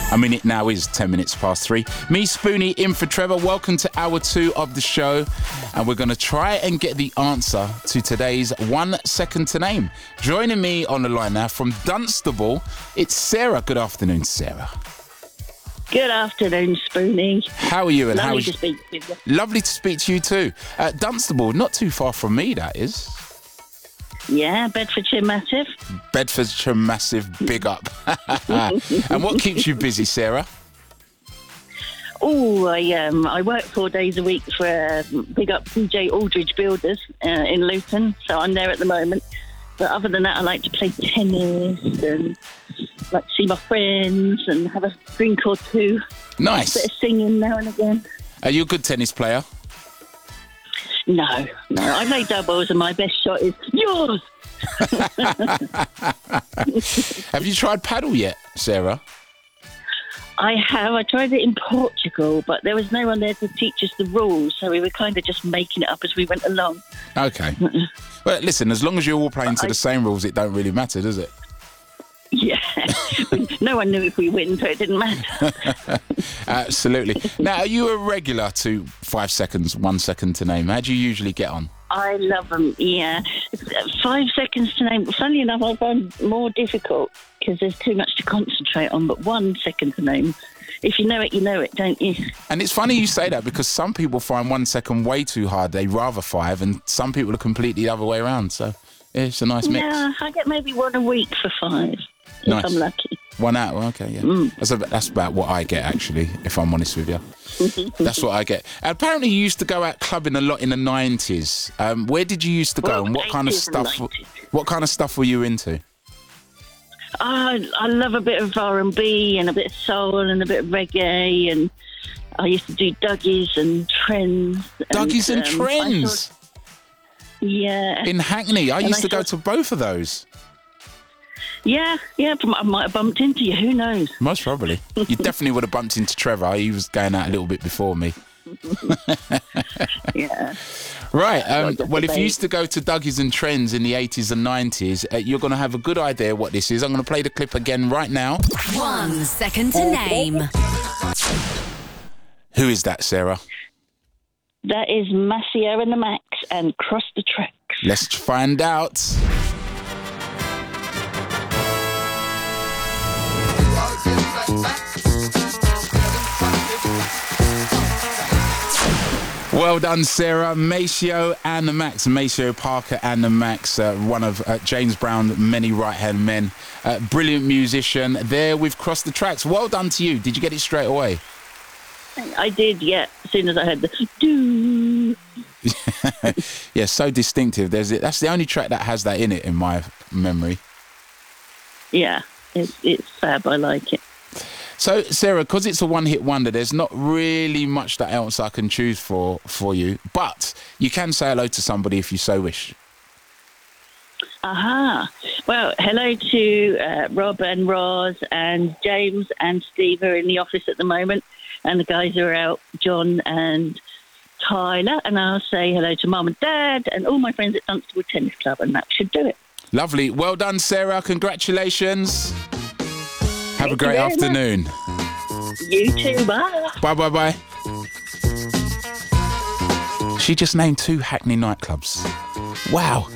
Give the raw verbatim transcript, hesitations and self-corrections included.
I mean, it now is ten minutes past three. Me, Spoonie, in for Trevor. Welcome to hour two of the show. And we're going to try and get the answer to today's one second to name. Joining me on the line now from Dunstable, it's Sarah. Good afternoon, Sarah. Good afternoon, Spoonie. How are you? And Lovely how is to speak with you. Lovely to speak to you too. Uh, Dunstable, not too far from me, that is. Yeah, Bedfordshire Massive. Bedfordshire Massive, big up. And what keeps you busy, Sarah? Oh, I um, I work four days a week for uh, big up D J Aldridge Builders uh, in Luton, so I'm there at the moment. But other than that, I like to play tennis and like to see my friends and have a drink or two. Nice. Bit of singing now and again. Are you a good tennis player? No, no, I play doubles and my best shot is yours. Have you tried paddle yet, Sarah? I have. I tried it in Portugal, but there was no one there to teach us the rules, so we were kind of just making it up as we went along. Okay. Well, listen, as long as you're all playing to I, the same rules, it don't really matter, does it? Yeah. No one knew if we win, so it didn't matter. Absolutely. Now, are you a regular to five seconds, one second to name? How do you usually get on? I love them, yeah. Five seconds to name. Funnily enough, I find more difficult because there's too much to concentrate on, but one second to name. If you know it, you know it, don't you? And it's funny you say that because some people find one second way too hard. They rather five, and some people are completely the other way around. So yeah, it's a nice mix. Yeah, I get maybe one a week for five, if Nice. I'm lucky. One hour, okay, yeah. Mm. That's, about, that's about what I get, actually, if I'm honest with you. That's what I get. Apparently, you used to go out clubbing a lot in the nineties. Um, where did you used to go, Well, and what kind of eighties and stuff? nineties. What kind of stuff were you into? I, I love a bit of R and B and a bit of soul and a bit of reggae, and I used to do Dougies and Trends. Dougies and, um, Trends I thought, yeah. in Hackney. I And used I to go thought- to both of those. Yeah, yeah, I might have bumped into you, who knows? Most probably. You definitely would have bumped into Trevor. He was going out a little bit before me. Yeah. Right. Um, Not just well, a if you babe. used to go to Dougies and Trends in the eighties and nineties, uh, you're going to have a good idea what this is. I'm going to play the clip again right now. One second to name. Who is that, Sarah? That is Massio and the Max and Cross the Tracks. Let's find out. Well done, Sarah. Maceo and the Max. Maceo Parker and the Max, uh, one of uh, James Brown's many right-hand men. Uh, brilliant musician. There we've crossed the tracks. Well done to you. Did you get it straight away? I did, yeah, as soon as I heard the doo. Yeah, so distinctive. There's it. That's the only track that has that in it in my memory. Yeah, it's, it's fab, I like it. So, Sarah, because it's a one-hit wonder, there's not really much that else I can choose for for you. But you can say hello to somebody if you so wish. Aha. Well, hello to uh, Rob and Roz and James and Steve are in the office at the moment. And the guys are out, John and Tyler. And I'll say hello to Mum and Dad and all my friends at Dunstable Tennis Club. And that should do it. Lovely. Well done, Sarah. Congratulations. Have Thank a great you very afternoon. much. You too. Bye. Bye, bye, bye. She just named two Hackney nightclubs. Wow.